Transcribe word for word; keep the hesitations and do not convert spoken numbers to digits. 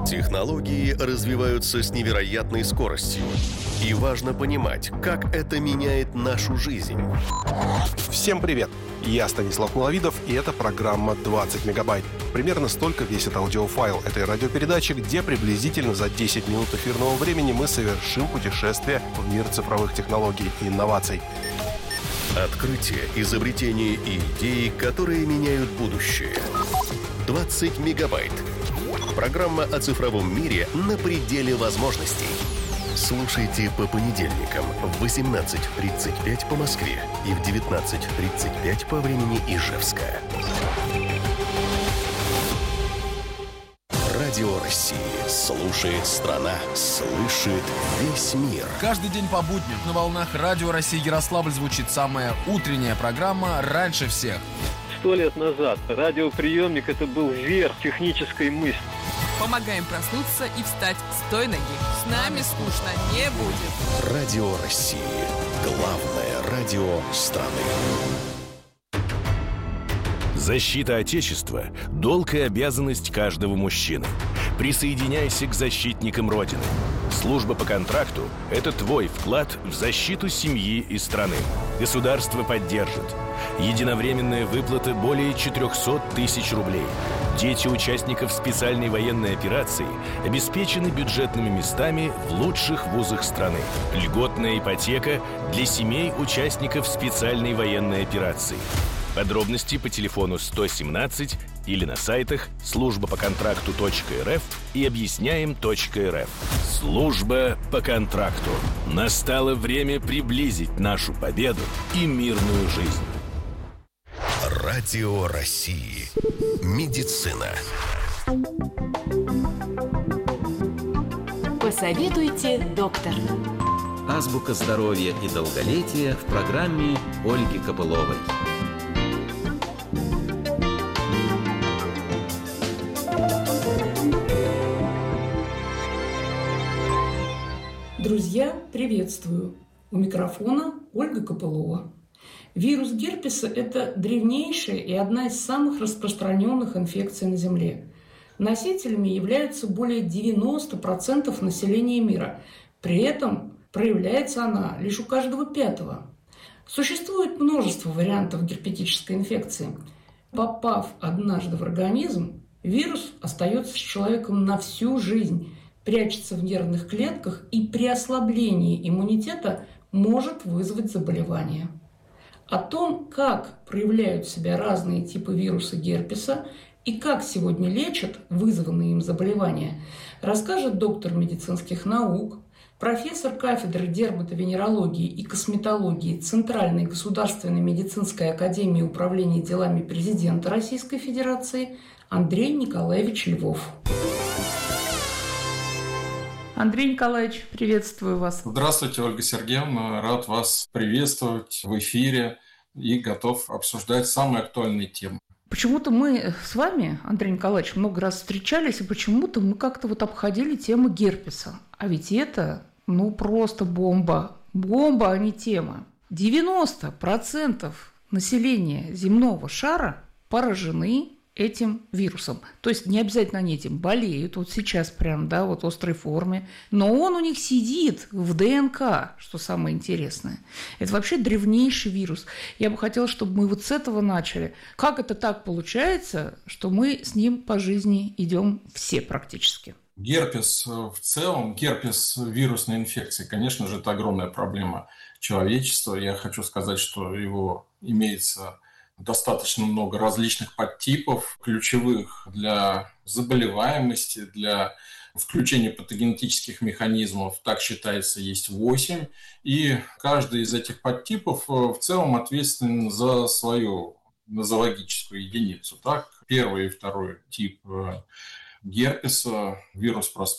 Технологии развиваются с невероятной скоростью. И важно понимать, как это меняет нашу жизнь. Всем привет! Я Станислав Маловидов, и это программа двадцать мегабайт. Примерно столько весит аудиофайл этой радиопередачи, где приблизительно за десять минут эфирного времени мы совершим путешествие в мир цифровых технологий и инноваций. Открытия, изобретения и идеи, которые меняют будущее. двадцать мегабайт. Программа о цифровом мире на пределе возможностей. Слушайте по понедельникам в восемнадцать тридцать пять по Москве и в девятнадцать тридцать пять по времени Ижевска. Радио России. Слушает страна. Слышит весь мир. Каждый день по будням на волнах Радио России Ярославль звучит самая утренняя программа «Раньше всех». Сто лет назад радиоприемник – это был верх технической мысли. Помогаем проснуться и встать с той ноги. С нами скучно не будет. Радио России. Главное радио страны. Защита Отечества – долг и обязанность каждого мужчины. Присоединяйся к защитникам Родины. Служба по контракту – это твой вклад в защиту семьи и страны. Государство поддержит. Единовременная выплата более четыреста тысяч рублей. Дети участников специальной военной операции обеспечены бюджетными местами в лучших вузах страны. Льготная ипотека для семей участников специальной военной операции. Подробности по телефону сто семнадцать или на сайтах служба по контракту точка эр эф и объясняем точка эр эф. Служба по контракту. Настало время приблизить нашу победу и мирную жизнь. Радио России. Медицина. Посоветуйте доктора. Азбука здоровья и долголетия в программе Ольги Копыловой. Друзья, приветствую! У микрофона Ольга Копылова. Вирус герпеса – это древнейшая и одна из самых распространенных инфекций на Земле. Носителями являются более девяносто процентов населения мира. При этом проявляется она лишь у каждого пятого. Существует множество вариантов герпетической инфекции. Попав однажды в организм, вирус остается с человеком на всю жизнь, прячется в нервных клетках и при ослаблении иммунитета может вызвать заболевание. О том, как проявляют себя разные типы вируса герпеса и как сегодня лечат вызванные им заболевания, расскажет доктор медицинских наук, профессор кафедры дерматовенерологии и косметологии Центральной государственной медицинской академии управления делами президента Российской Федерации Андрей Николаевич Львов. Андрей Николаевич, приветствую вас. Здравствуйте, Ольга Сергеевна. Рад вас приветствовать в эфире и готов обсуждать самые актуальные темы. Почему-то мы с вами, Андрей Николаевич, много раз встречались, и почему-то мы как-то вот обходили тему герпеса. А ведь это, ну, просто бомба. Бомба, а не тема. девяносто процентов населения земного шара поражены этим вирусом. То есть не обязательно они этим болеют, вот сейчас прям, да, вот в острой форме, но он у них сидит в ДНК, что самое интересное. Это вообще древнейший вирус. Я бы хотела, чтобы мы вот с этого начали. Как это так получается, что мы с ним по жизни идем все практически? Герпес в целом, герпес вирусной инфекции, конечно же, это огромная проблема человечества. Я хочу сказать, что его имеется достаточно много различных подтипов, ключевых для заболеваемости, для включения патогенетических механизмов, так считается, есть восемь. И каждый из этих подтипов в целом ответственен за свою нозологическую единицу. Так, первый и второй тип герпеса, вирус простой